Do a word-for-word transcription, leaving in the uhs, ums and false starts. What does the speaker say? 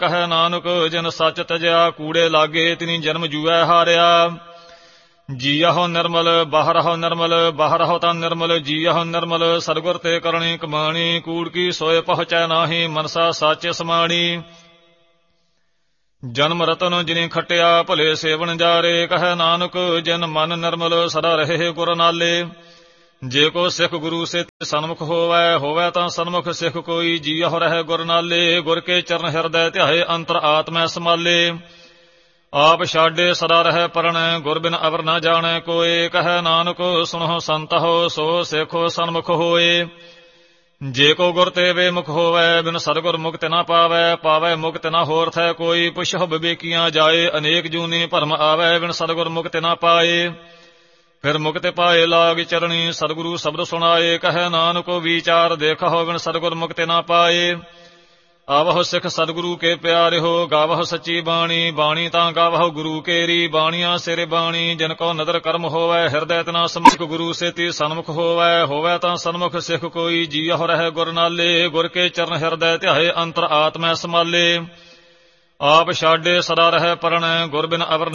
ਕਹੈ ਨਾਨਕ ਜਿਨ ਸੱਚ ਤਜਿਆ ਕੂੜੇ ਲਾਗੇ ਤਿਨੀ ਜਨਮ ਜੂਐ ਹਾਰਿਆ। ਜੀਅਹੁ ਨਿਰਮਲ ਬਾਹਰਹੁ ਨਿਰਮਲ ਬਾਹਰਹੁ ਤਾਂ ਨਿਰਮਲ ਜੀਅਹੁ ਨਿਰਮਲ ਸਤਿਗੁਰ ਤੇ ਕਰਨੀ ਕਮਾਣੀ ਕੂੜ ਕੀ ਸੋਏ ਪਹੁੰਚੈ ਨਾਹੀ ਮਨਸਾ ਸਾਚੇ ਸਮਾਣੀ। ਜਨਮ ਰਤਨ ਜਿਨੀ ਖਟਿਆ ਭਲੇ ਸੇਵਨ ਜਾਰੇ ਕਹੈ ਨਾਨਕ ਜਿਨ ਮਨ ਨਿਰਮਲ ਸਦਾ ਰਹੇ ਗੁਰ ਨਾਲੇ। ਜੇ ਕੋ ਸਿੱਖ ਗੁਰੂ ਸੇ ਸਨਮੁਖ ਹੋਵੈ ਹੋਵੈ ਤਾਂ ਸਨਮੁਖ ਸਿੱਖ ਕੋਈ ਜੀਅਹੁ ਰਹਿ ਗੁਰ ਨਾਲੇ। ਗੁਰ ਕੇ ਚਰਨ ਹਿਰਦੈ ਧਿਆਏ ਅੰਤਰ ਆਤਮੈ ਸਮਾਲੇ। ਆਪ ਛਾਡੇ ਸਦਾ ਰਹਿ ਪਰਣੈ ਗੁਰ ਬਿਨ ਅਵਰ ਨਾ ਜਾਣੈ ਕੋਏ ਕਹੈ ਨਾਨਕ ਸੁਣਹੁ ਸੰਤਹੁ ਸੋ ਸਿੱਖੋ ਸਨਮੁਖ ਹੋਏ। ਜੇ ਕੋ ਗੁਰ ਤੇ ਵੇ ਮੁਖ ਹੋਵੈ ਬਿਨ ਸਤਿਗੁਰ ਮੁਕਤਿ ਨਾ ਪਾਵੈ ਪਾਵੈ ਮੁਕਤਿ ਨਾ ਹੋਰ ਥੈ ਕੋਈ। ਪੁਛਹੁ ਵਿਵੇਕੀਆਂ ਜਾਏ ਅਨੇਕ ਜੂਨੀ ਭਰਮ ਆਵੈ ਬਿਨ ਸਤਿਗੁਰ ਮੁਕਤਿ ਨਾ ਪਾਏ। ਫਿਰ ਮੁਕਤਿ ਪਾਏ ਲਾਗ ਚਰਣੀ ਸਤਿਗੁਰੂ ਸ਼ਬਦ ਸੁਣਾਏ ਕਹੈ ਨਾਨਕ ਵਿਚਾਰ ਦੇਖਹੁ ਬਿਨ ਸਤਿਗੁਰ ਮੁਕਤਿ ਨਾ ਪਾਏ। ਆਵਹੁ ਸਿੱਖ ਸਤਿਗੁਰੂ ਕੇ ਪਿਆਰਿਓ ਗਾਵਹੁ ਸੱਚੀ ਬਾਣੀ ਬਾਣੀ ਤਾਂ ਗਾਵਹੁ ਗੁਰੂ ਕੇਰੀ। ਬਾਣੀਆਂ ਸਿਰ ਬਾਣੀ ਜਿਨ ਕੋ ਨਦਰ ਕਰਮ ਹੋਵੈ ਹਿਰਦੈ ਤਨਾ ਸਮੁਖ ਗੁਰੂ ਸੇਤੀ ਸਨਮੁਖ ਹੋਵੈ ਹੋਵੈ ਤਾਂ ਸਨਮੁਖ ਸਿੱਖ ਕੋਈ ਜੀਅਹੁ ਰਹਿ ਗੁਰ ਨਾਲੇ। ਗੁਰ ਕੇ ਚਰਨ ਹਿਰਦੈ ਧਿਆਏ ਅੰਤਰ ਆਤਮੈ ਸਮਾਲੇ। ਆਪ ਛਾਡੇ ਸਦਾ ਰਹਿ ਪਰਣੈ ਗੁਰ ਬਿਨ ਅਵਰ